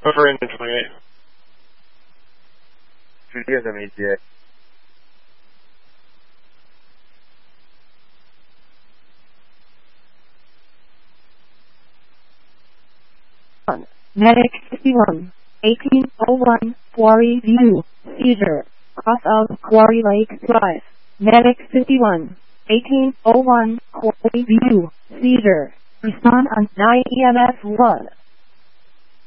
Over in 28. 直接的没接。 Medic 51, 1801, Quarry View, seizure, cross of Quarry Lake Drive. Medic 51, 1801, Quarry View, seizure, respond on 9 EMS 1.